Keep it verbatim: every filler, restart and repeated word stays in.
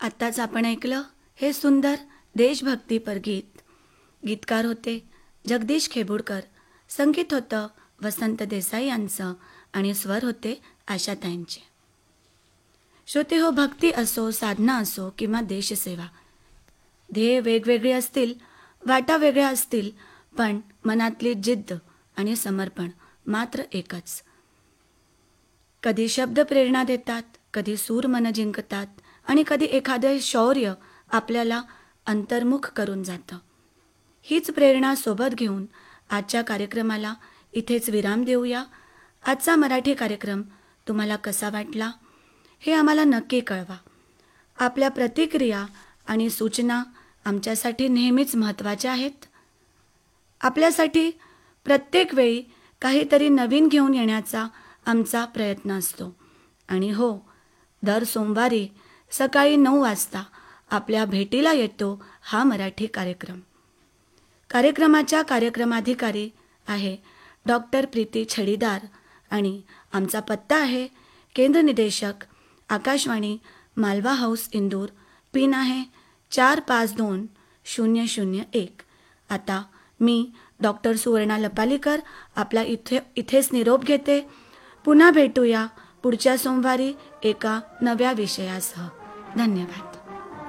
आत्ताच आपण ऐकलं हे सुंदर देशभक्तीपर गीत. गीतकार होते जगदीश खेबुडकर, संगीत होतं वसंत देसाई यांचं आणि स्वर होते आशाताईंचे. श्रोते हो, भक्ती असो, साधना असो किंवा देशसेवा, ध्येय वेगवेगळी असतील, वाटा वेगळ्या असतील, पण मनातली जिद्द आणि समर्पण मात्र एकच. कधी शब्द प्रेरणा देतात, कधी सूर मन जिंकतात आणि कधी एखादे शौर्य आपल्याला अंतर्मुख करून जातं. हीच प्रेरणा सोबत घेऊन आजच्या कार्यक्रमाला इथेच विराम देऊया. आजचा मराठी कार्यक्रम तुम्हाला कसा वाटला हे आम्हाला नक्की कळवा. आपल्या प्रतिक्रिया आणि सूचना आमच्यासाठी नेहमीच महत्त्वाच्या आहेत. आपल्यासाठी प्रत्येक वेळी काहीतरी नवीन घेऊन येण्याचा आमचा प्रयत्न असतो. आणि हो, दर सोमवारी सकाळी नऊ वाजता आपल्या भेटीला येतो हा मराठी कार्यक्रम. कार्यक्रमाच्या कार्यक्रमाधिकारी आहे डॉक्टर प्रीती छडीदार आणि आमचा पत्ता आहे केंद्र निदेशक आकाशवाणी मालवा हाऊस इंदूर, पिन आहे चार पाच दोन शून्य शून्य एक. आता मी डॉक्टर सुवर्णा लपालीकर आपला इथे इथेच निरोप घेते. पुन्हा भेटूया पुढच्या सोमवारी एका नव्या विषयासह. धन्यवाद.